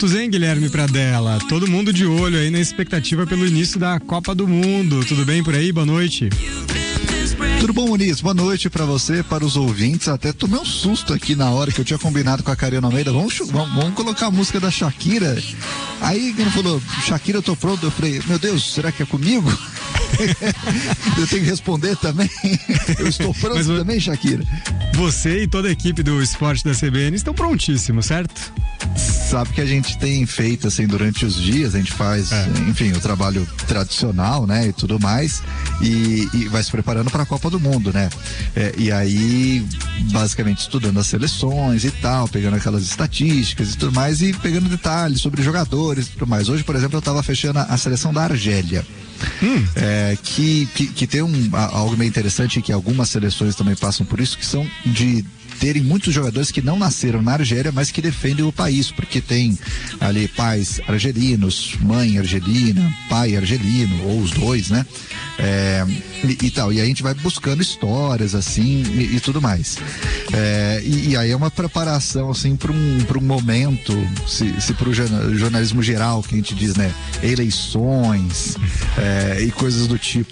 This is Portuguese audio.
pontos, hein, Guilherme Pradella? Todo mundo de olho aí na expectativa pelo início da Copa do Mundo. Tudo bem por aí? Boa noite. Tudo bom, Muniz? Boa noite pra você, para os ouvintes. Até tomei um susto aqui na hora que eu tinha combinado com a Karina Almeida. Vamos colocar a música da Shakira. Aí ele falou, Shakira, eu tô pronto. Eu falei, meu Deus, será que é comigo? Eu tenho que responder também. Eu estou pronto também, Shakira. Você e toda a equipe do esporte da CBN estão prontíssimos, certo? Sabe que a gente tem feito assim durante os dias, a gente faz, enfim, o trabalho tradicional, né, e tudo mais, e vai se preparando para a Copa do Mundo, né? E aí, basicamente estudando as seleções e tal, pegando aquelas estatísticas e tudo mais, e pegando detalhes sobre jogadores e tudo mais. Hoje, por exemplo, eu estava fechando a seleção da Argélia. Que tem algo meio interessante, que algumas seleções também passam por isso, que são de terem muitos jogadores que não nasceram na Argélia, mas que defendem o país, porque tem ali pais argelinos, mãe argelina, pai argelino, ou os dois, né? E tal, e aí a gente vai buscando histórias assim e tudo mais. E aí é uma preparação assim para um momento, se para o jornalismo geral, que a gente diz, né? Eleições e coisas do tipo.